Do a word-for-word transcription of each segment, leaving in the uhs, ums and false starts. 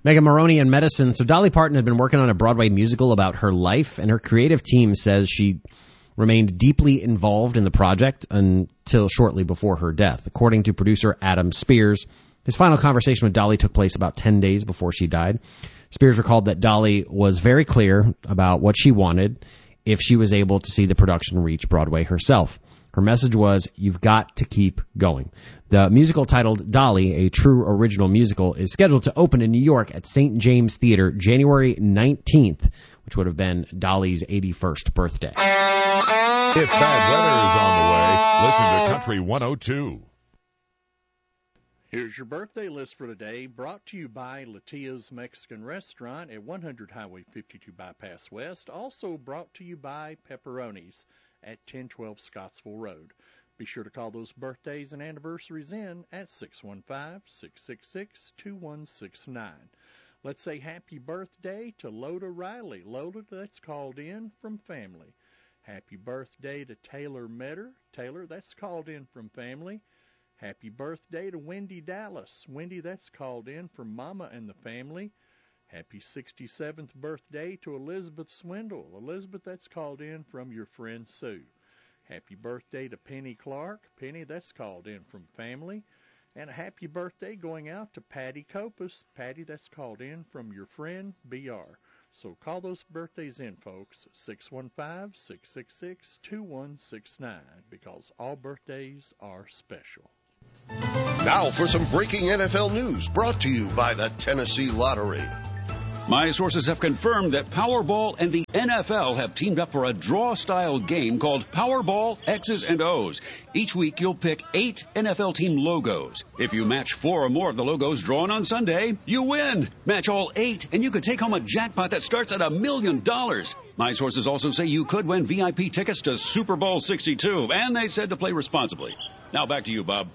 Megan Maroney and Medicine. So Dolly Parton had been working on a Broadway musical about her life, and her creative team says she remained deeply involved in the project until shortly before her death. According to producer Adam Spears, his final conversation with Dolly took place about ten days before she died. Spears recalled that Dolly was very clear about what she wanted if she was able to see the production reach Broadway herself. Her message was, you've got to keep going. The musical titled Dolly, a true original musical, is scheduled to open in New York at Saint James Theater January nineteenth, which would have been Dolly's eighty-first birthday. If bad weather is on the way, listen to Country one oh two. Here's your birthday list for today, brought to you by Latia's Mexican Restaurant at one hundred Highway fifty-two Bypass West. Also brought to you by Pepperoni's at ten twelve Scottsville Road. Be sure to call those birthdays and anniversaries in at six one five, six six six, two one six nine. Let's say happy birthday to Loda Riley. Loda, that's called in from family. Happy birthday to Taylor Metter. Taylor, that's called in from family. Happy birthday to Wendy Dallas. Wendy, that's called in from Mama and the family. Happy sixty-seventh birthday to Elizabeth Swindle. Elizabeth, that's called in from your friend Sue. Happy birthday to Penny Clark. Penny, that's called in from family. And a happy birthday going out to Patty Copus. Patty, that's called in from your friend B R. So call those birthdays in, folks, six one five, six six six, two one six nine, because all birthdays are special. Now for some breaking N F L news brought to you by the Tennessee Lottery. My sources have confirmed that Powerball and the N F L have teamed up for a draw-style game called Powerball X's and O's. Each week, you'll pick eight N F L team logos. If you match four or more of the logos drawn on Sunday, you win. Match all eight, and you could take home a jackpot that starts at a million dollars. My sources also say you could win V I P tickets to Super Bowl sixty-two, and they said to play responsibly. Now back to you, Bob.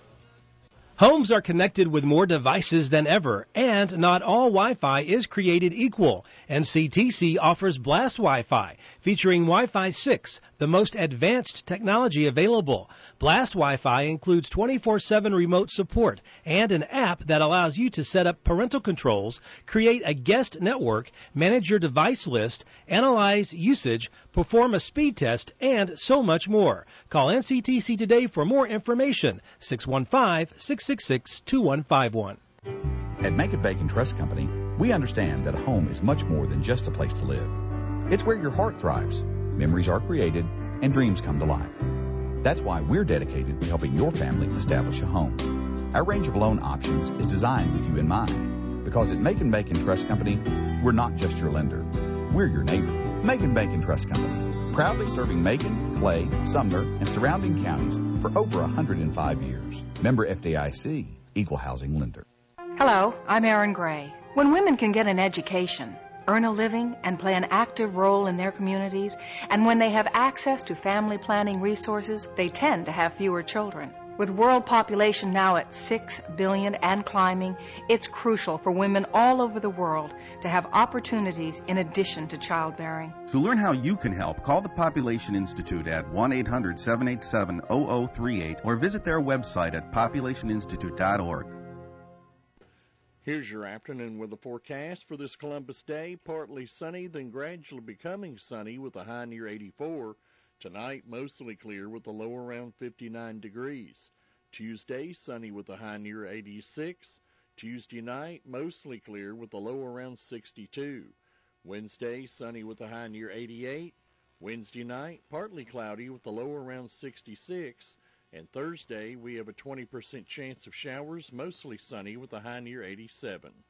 Homes are connected with more devices than ever, and not all Wi-Fi is created equal. N C T C offers Blast Wi-Fi, featuring Wi-Fi six, the most advanced technology available. Blast Wi-Fi includes twenty-four seven remote support and an app that allows you to set up parental controls, create a guest network, manage your device list, analyze usage, perform a speed test, and so much more. Call N C T C today for more information, six one five, six six six, two one five one. At Macon Bacon Trust Company, we understand that a home is much more than just a place to live. It's where your heart thrives, memories are created, and dreams come to life. That's why we're dedicated to helping your family establish a home. Our range of loan options is designed with you in mind, because at Macon Bacon Trust Company, we're not just your lender. We're your neighbor. Macon Bacon Trust Company, proudly serving Macon, Clay, Sumner, and surrounding counties for over one hundred five years. Member F D I C, Equal Housing Lender. Hello, I'm Erin Gray. When women can get an education, earn a living, and play an active role in their communities, and when they have access to family planning resources, they tend to have fewer children. With world population now at six billion and climbing, it's crucial for women all over the world to have opportunities in addition to childbearing. To learn how you can help, call the Population Institute at one eight hundred, seven eight seven, zero zero three eight or visit their website at population institute dot org. Here's your afternoon weather forecast for this Columbus Day. Partly sunny, then gradually becoming sunny with a high near eighty-four. Tonight, mostly clear with a low around fifty-nine degrees. Tuesday, sunny with a high near eighty-six. Tuesday night, mostly clear with a low around sixty-two. Wednesday, sunny with a high near eighty-eight. Wednesday night, partly cloudy with a low around sixty-six. And Thursday, we have a twenty percent chance of showers, mostly sunny with a high near eighty-seven.